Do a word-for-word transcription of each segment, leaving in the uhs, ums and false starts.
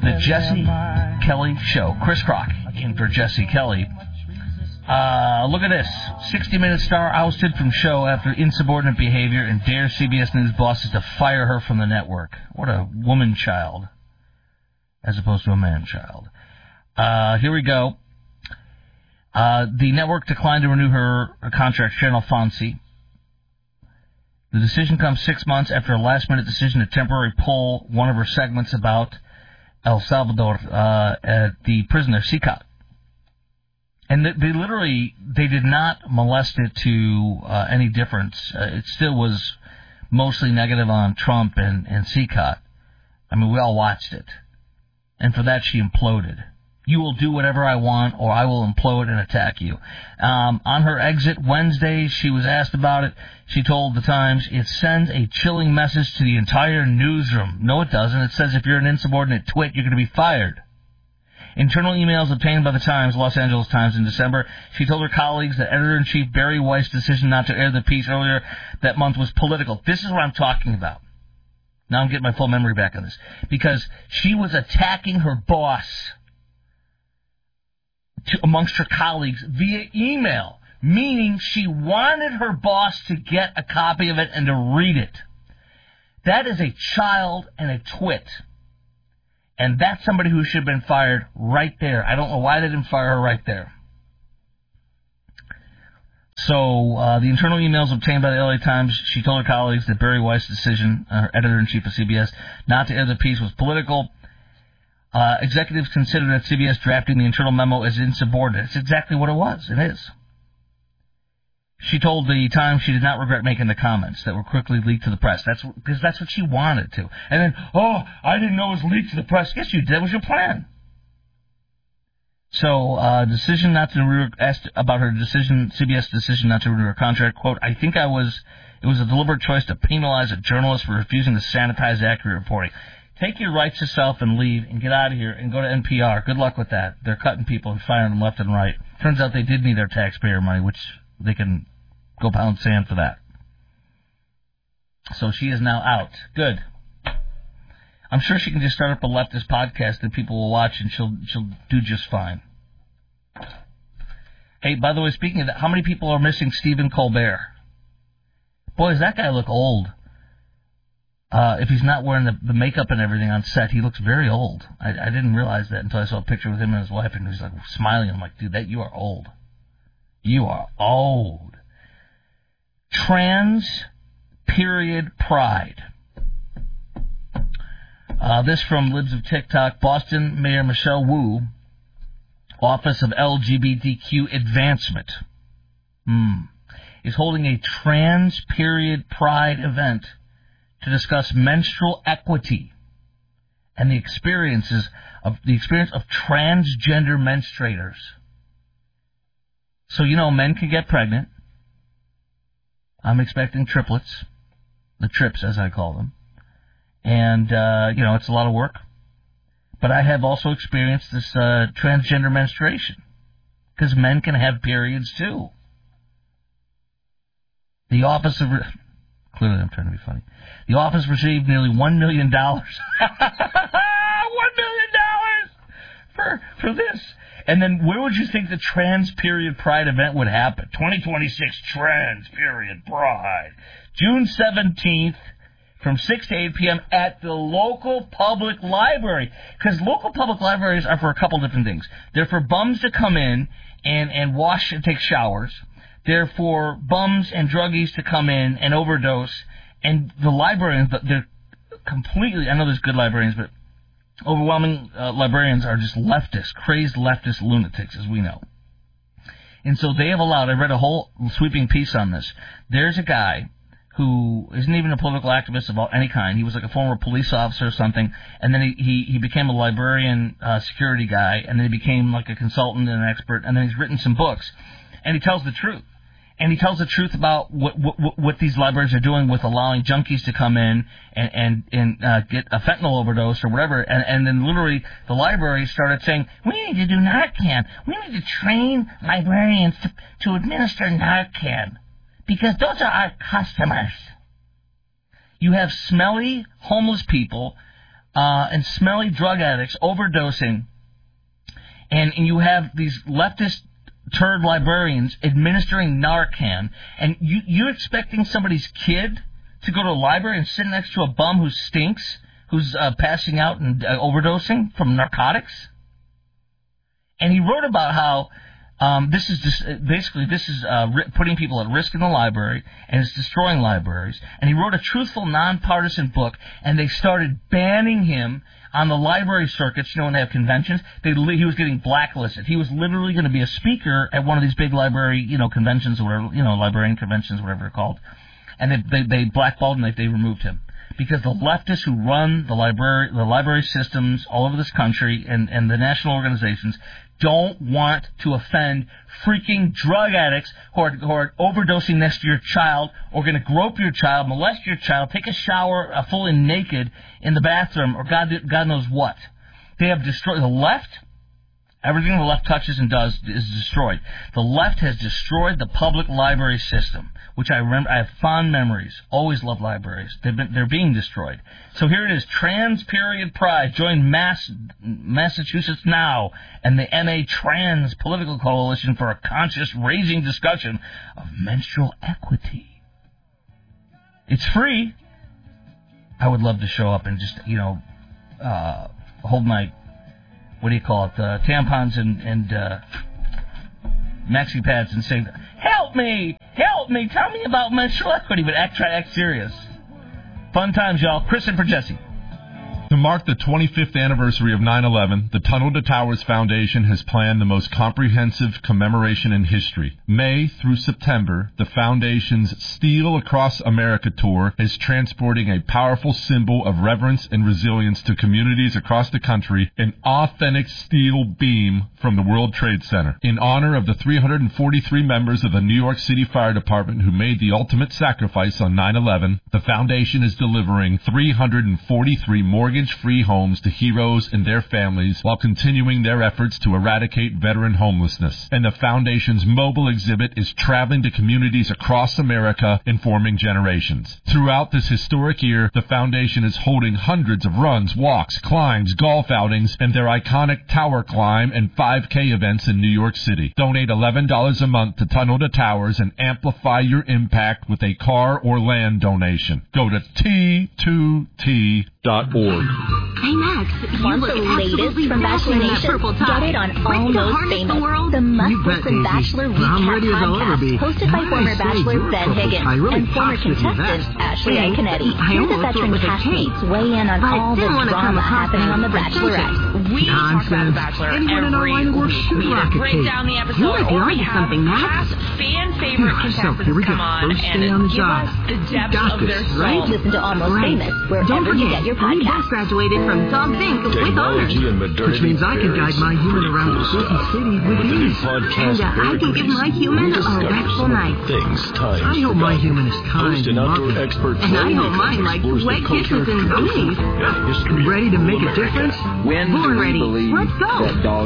The Jesse Kelly Show. Chris Crock in for Jesse Kelly. Uh, look at this. sixty minute star ousted from show after insubordinate behavior and dares C B S News bosses to fire her from the network. What a woman child, as opposed to a man child. Uh, here we go. Uh, the network declined to renew her, her contract, Channel Fonzie. The decision comes six months after a last-minute decision to temporarily pull one of her segments about El Salvador uh, at the prison there, C C O T. And they, they literally, they did not molest it to uh, any difference. Uh, it still was mostly negative on Trump and, and C C O T. I mean, we all watched it. And for that, she imploded. You will do whatever I want, or I will implode and attack you. Um, on her exit Wednesday, she was asked about it. She told the Times, it sends a chilling message to the entire newsroom. No, it doesn't. It says if you're an insubordinate twit, you're going to be fired. Internal emails obtained by the Times, Los Angeles Times, in December, she told her colleagues that Editor-in-Chief Barry Weiss's decision not to air the piece earlier that month was political. This is what I'm talking about. Now I'm getting my full memory back on this. Because she was attacking her boss to, amongst her colleagues via email, meaning she wanted her boss to get a copy of it and to read it. That is a child and a twit. And that's somebody who should have been fired right there. I don't know why they didn't fire her right there. So, uh, the internal emails obtained by the L A Times, she told her colleagues that Barry Weiss's decision, uh, her editor-in-chief of C B S, not to air the piece was political. Uh, executives considered that C B S drafting the internal memo as insubordinate. It's exactly what it was. It is. She told the Times she did not regret making the comments that were quickly leaked to the press. That's because that's what she wanted to. And then, oh, I didn't know it was leaked to the press. Yes, you did. That was your plan. So, uh, decision not to renew, asked about her decision, C B S decision not to renew her contract. Quote, I think I was, it was a deliberate choice to penalize a journalist for refusing to sanitize accurate reporting. Take your rights yourself and leave and get out of here and go to N P R. Good luck with that. They're cutting people and firing them left and right. Turns out they did need their taxpayer money, which they can go pound sand for that. So she is now out. Good. I'm sure she can just start up a leftist podcast that people will watch and she'll she'll do just fine. Hey, by the way, speaking of that, how many people are missing Stephen Colbert? Boy, does that guy look old. Uh, if he's not wearing the, the makeup and everything on set, he looks very old. I, I didn't realize that until I saw a picture with him and his wife, and he's like smiling. I'm like, dude, that you are old. You are old. Trans period pride. Uh, this from Libs of TikTok. Boston Mayor Michelle Wu, Office of L G B T Q Advancement, hmm, is holding a trans period pride event to discuss menstrual equity and the experiences of the experience of transgender menstruators. So, you know, men can get pregnant. I'm expecting triplets, the trips as I call them. And, uh, you know, it's a lot of work. But I have also experienced this uh, transgender menstruation. Because men can have periods, too. The Office of... Re- Clearly I'm trying to be funny. The office received nearly one million dollars. one million dollars for, for this. And then where would you think the Trans Period Pride event would happen? twenty twenty-six Trans Period Pride. June seventeenth from six to eight p.m. at the local public library. Because local public libraries are for a couple different things. They're for bums to come in and, and wash and take showers. They're for bums and druggies to come in and overdose. And the librarians, they're completely, I know there's good librarians, but overwhelming uh, librarians are just leftist, crazed leftist lunatics, as we know. And so they have allowed, I read a whole sweeping piece on this. There's a guy who isn't even a political activist of any kind. He was like a former police officer or something, and then he, he, he became a librarian uh, security guy, and then he became like a consultant and an expert, and then he's written some books. And he tells the truth. And he tells the truth about what what, what these libraries are doing with allowing junkies to come in and and, and uh, get a fentanyl overdose or whatever. And, and then literally the library started saying, we need to do Narcan. We need to train librarians to, to administer Narcan because those are our customers. You have smelly, homeless people uh, and smelly drug addicts overdosing, and, and you have these leftist turd librarians administering Narcan, and you, you're expecting somebody's kid to go to a library and sit next to a bum who stinks, who's uh, passing out and uh, overdosing from narcotics? And he wrote about how um, this is just, basically this is uh, ri- putting people at risk in the library, and it's destroying libraries. And he wrote a truthful, nonpartisan book, and they started banning him on the library circuits. You know, when they have conventions, they li- he was getting blacklisted. He was literally going to be a speaker at one of these big library, you know, conventions or whatever, you know, librarian conventions, whatever they're called. And they they, they blackballed him. They, they removed him. Because the leftists who run the library, the library systems all over this country and, and the national organizations don't want to offend freaking drug addicts who are, who are overdosing next to your child, or going to grope your child, molest your child, take a shower uh, fully naked in the bathroom, or God, God knows what. They have destroyed the left. Everything the left touches and does is destroyed. The left has destroyed the public library system, which I remember. I have fond memories. Always loved libraries. They've been, they're being destroyed. So here it is. Trans Period Pride joined Mass, Massachusetts Now and the M A Trans Political Coalition for a conscious, raising discussion of menstrual equity. It's free. I would love to show up and just, you know, uh, hold my, what do you call it, uh, tampons and, and uh, maxi pads and say, help me, help me, tell me about menstrual equity, but act, try to act serious. Fun times, y'all. Chris and for Jesse. To mark the twenty-fifth anniversary of nine eleven, the Tunnel to Towers Foundation has planned the most comprehensive commemoration in history. May through September, the Foundation's Steel Across America tour is transporting a powerful symbol of reverence and resilience to communities across the country, an authentic steel beam from the World Trade Center. In honor of the three hundred forty-three members of the New York City Fire Department who made the ultimate sacrifice on nine eleven, the Foundation is delivering three hundred forty-three mortgage free homes to heroes and their families while continuing their efforts to eradicate veteran homelessness. And the Foundation's mobile exhibit is traveling to communities across America, informing generations. Throughout this historic year, the Foundation is holding hundreds of runs, walks, climbs, golf outings, and their iconic Tower Climb and five K events in New York City. Donate eleven dollars a month to Tunnel to Towers and amplify your impact with a car or land donation. Go to T two T dot org. Hey Max, you look absolutely from Bachelor Nation. Get it on Almost Famous, the, the must-listen Bachelor recap podcast, hosted by former Bachelor Ben Higgins and former contestant Ashley Iaconetti. Hear the veteran castmates weigh in on all the drama happening on The Bachelorette. We talk about The Bachelor every week. We either break down the episode or we have past fan-favorite contestants come on and give us the depth of their soul. Listen to Almost Famous wherever you get your podcast. We both graduated from Dogs Incorporated with honors, which means I can guide my human around the busy city with ease. And uh, I can give my human a restful night. I hope my human is kind and loving. And I hope mine likes wet kisses and booties. Ready to make a difference? Born ready. Let's go.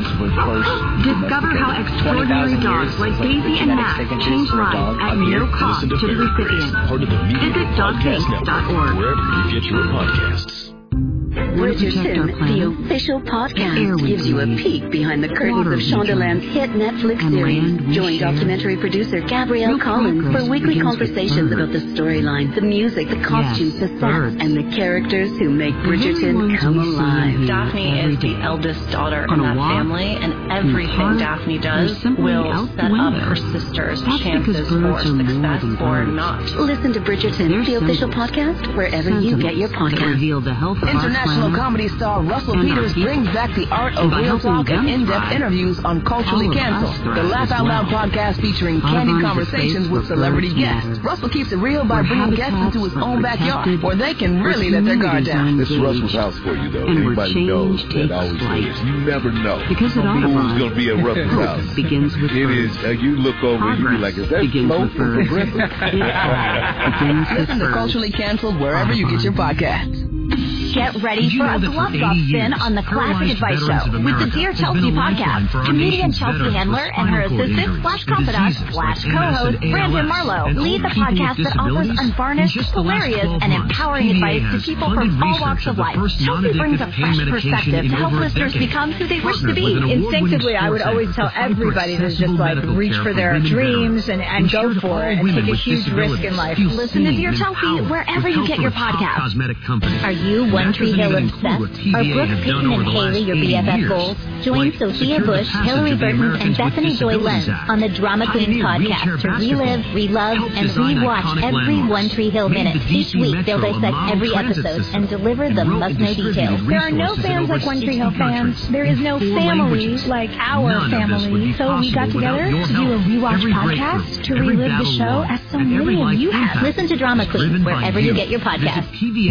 Discover how extraordinary dogs like Daisy and Max change lives at no cost to the recipient. Visit dogs inc dot org. Wherever you get your podcasts. Bridgerton, the official podcast, gives you a peek behind the curtains of Shondaland's hit Netflix series. Join documentary producer Gabrielle Collins for weekly conversations about the storyline, the music, the costumes, the sets, and the characters who make Bridgerton come alive. Daphne is the eldest daughter in that family, and everything Daphne does will set up her sister's chances for success or not. Listen to Bridgerton, the official podcast, wherever you get your podcasts. International comedy star Russell Peters brings back the art of real talk and in-depth interviews on Culturally Canceled, the Laugh Out Loud podcast featuring candid conversations with celebrity guests. Russell keeps it real by bringing guests into his own backyard, where they can really let their guard down. This is Russell's house for you, though. Anybody knows that always is. You never know. Because it all who's going to be at Russell's house. Begins with it is. Uh, you look over and you be like, is that smoke from Progressive? Listen to Culturally Canceled wherever you get your podcasts. Get ready for a glove golf spin on the Classic Advice Show with the Dear Chelsea podcast. Comedian Chelsea Handler and her assistant slash confidant slash co-host Brandon Marlowe lead the podcast that offers unvarnished, hilarious, and empowering advice to people from all walks of life. Chelsea brings a fresh perspective to help listeners become who they wish to be. Instinctively, I would always tell everybody to just like reach for their dreams and, and go for it and take a huge risk in life. Listen to Dear Chelsea wherever you get your podcast. Are you One Tree Hill obsessed? Are Brooke, Peyton, and Haley your B F F goals? Join Sophia Bush, Hillary Burton, and Bethany Joy Lenz on the Drama Queens podcast to relive, relive, and rewatch every One Tree Hill minute. Each week, they'll dissect every episode and deliver the must-know details. There are no fans like One Tree Hill fans. There is no family like our family. So we got together to do a rewatch podcast to relive the show as so many of you have. Listen to Drama Queens wherever you get your podcasts.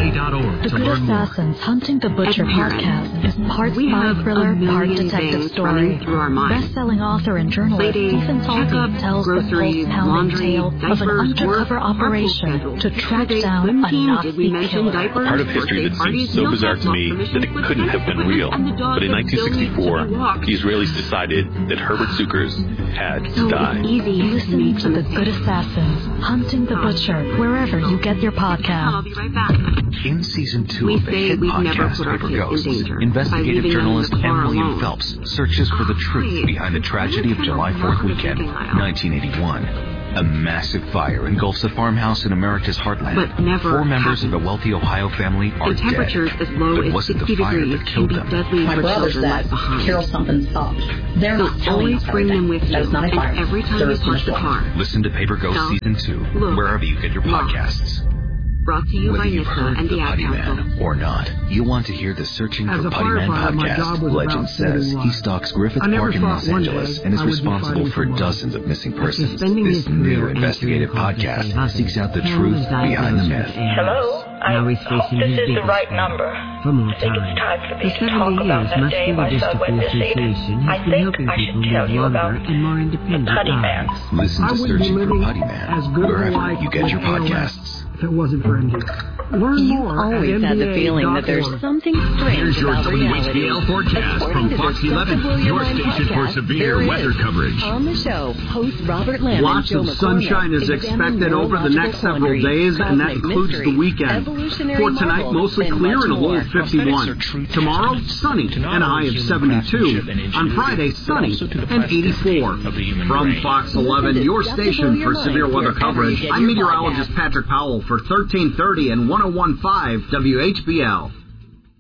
The Good Assassins Hunting the Butcher podcast is part spy thriller, part detective story. Best-selling author and journalist Stephen Salty tells the pulse-pounding tale of an undercover operation to track down a Nazi killer. Part of history that seems so bizarre to me that it couldn't have been real. But in nineteen sixty-four, the Israelis decided that Herbert Sukers had to die. Listen to The Good Assassins Hunting the Butcher wherever you get your podcast. I'll be right back. In season two we of the hit podcast Paper Ghosts, investigative journalist M. William Phelps searches for the truth behind the tragedy of July fourth weekend, nineteen eighty-one. A massive fire engulfs a farmhouse in America's heartland. But never Four members happened. of the wealthy Ohio family are the temperatures dead. as low but as was it the sixty fire degrees that can killed be them? deadly My for brother children said, left behind. Carol, something's up. They're so not telling always us bring everything. them with you, That is not a fire. and every time there you is park the car. Listen to Paper Ghost South, Season two, look, wherever you get your podcasts. Brought to you Whether by you've N I S A heard and the the Ad Putty Council. Man or not, you'll want to hear the Searching As for a Putty Man firefighter, my job podcast. was Legend about says saving he lives. stalks Griffith I never Park in thought Los one Angeles day and is I would be responsible fighting for someone. dozens of missing persons. Suspending This his career new and investigative entering podcast conflict seeks out the with truth Helen behind the myth. Hello? I Now he's hope facing this his is the biggest right fight. number. For more I think time. it's time for me For to talk seventy about years, that day Muscular my son went Dystrophy missing. Association I has been think helping I people should tell live you longer about and more the independent Putty Man. lives. Listen I to wouldn't be Searching for living Putty Man as good of a wherever life you get your with A L S podcasts. if it wasn't for M D. Learn You've more always at had the N B A feeling that dot there's org. something strange Here's your about W H reality. B L forecast According from to Fox the eleven, Acceptable your Line station for podcast, severe there weather is. coverage. On the show, host Robert Lamb Lots and Joe of sunshine is expected over the next several days, and that includes the weekend. For tonight, mostly clear and a low of fifty-one. Tomorrow, sunny and a high of seventy-two. On Friday, sunny and eighty-four. From Fox eleven, your station for severe weather coverage, I'm meteorologist Patrick Powell for thirteen thirty and one oh one point five W H B L.